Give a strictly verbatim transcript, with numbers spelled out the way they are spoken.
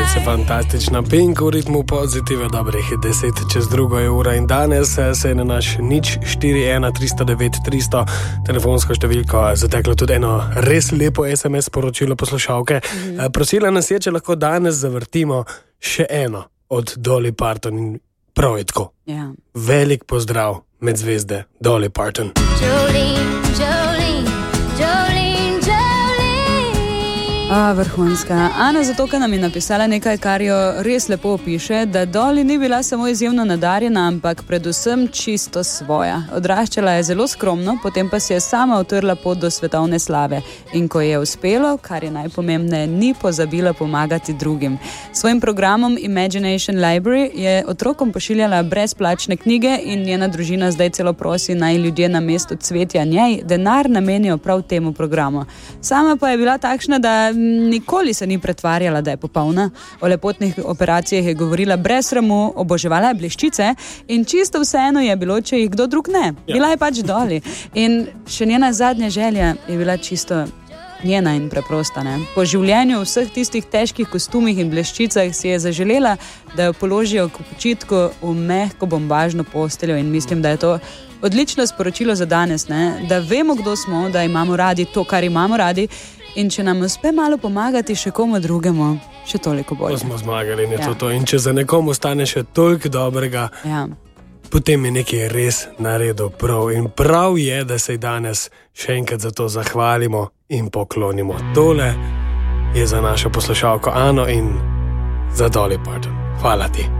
Malce fantastična Pink v ritmu pozitive, dobrih deset čez drugo je ura in danes se je na naš nič štiri ena tri nula devet tri nula telefonsko številko zateklo tudi eno res lepo es em es sporočilo poslušalke. Mm-hmm. Prosila nas je, če lahko danes zavrtimo še eno od Dolly Parton in prav je tako. Ja. Velik pozdrav med zvezde Dolly Parton. Jolene, Jolene, Jolene, A, vrhunska. Ana zato, ker nam je napisala nekaj, kar jo res lepo opiše, da Dolly ni bila samo izjemno nadarjena, ampak predvsem čisto svoja. Odraščala je zelo skromno, potem pa si je sama utrla pot do svetovne slave. In ko je uspelo, kar je najpomembneje, ni pozabila pomagati drugim. S svojim programom Imagination Library je otrokom pošiljala brezplačne knjige in njena družina zdaj celo prosi, naj ljudje na mesto cvetja njej denar namenijo prav temu programu. Sama pa je bila takšna, da nikoli se ni pretvarjala, da je popolna. O lepotnih operacijah je govorila brez sramu, oboževala je bleščice in čisto vseeno je bilo, če jih kdo drug ne. Bila je pač Dolly. In še njena zadnja želja je bila čisto njena in preprosta. Ne? Po življenju v vseh tistih težkih kostumih in bleščicah si je zaželela, da jo položijo k počitku v mehko bombažno posteljo in mislim, da je to odlično sporočilo za danes, ne? Da vemo, kdo smo, da imamo radi to, kar imamo radi. In če nam uspe malo pomagati še komu drugemu, še toliko bolje. To smo zmagali in je Ja. to to. In če za nekomu stane še toliko dobrega, Ja. potem je nekaj res naredil prav. In prav je, da se danes še enkrat za to zahvalimo in poklonimo. Tole je za našo poslušalko Ano in za Dolly Parton. Hvala ti.